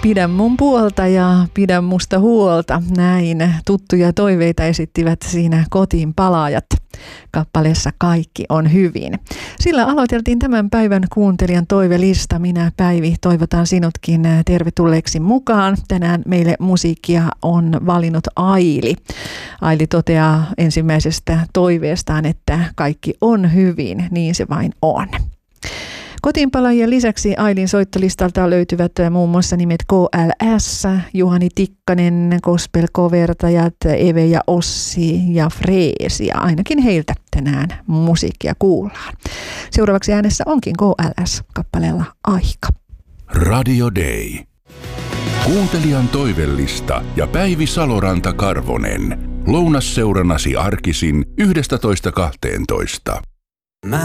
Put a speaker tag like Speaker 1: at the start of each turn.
Speaker 1: Pidä mun puolta ja pidä musta huolta. Näin tuttuja toiveita esittivät siinä Kotiin palaajat kappaleessa Kaikki on hyvin. Sillä aloiteltiin tämän päivän kuuntelijan toivelista. Minä, Päivi, toivotan sinutkin tervetulleeksi mukaan. Tänään meille musiikkia on valinnut Aili. Aili toteaa ensimmäisestä toiveestaan, että kaikki on hyvin, niin se vain on. Kotiinpalaajien lisäksi Ailin soittolistalta löytyvät muun muassa nimet KLS, Juhani Tikkanen, gospel-covertajat, Eve ja Ossi ja Freesi, ja ainakin heiltä tänään musiikkia kuullaan. Seuraavaksi äänessä onkin KLS kappaleella Aika.
Speaker 2: Radio Day. Kuuntelijan toivellista ja Päivi Saloranta-Karvonen. Lounasseurannasi arkisin 11.12.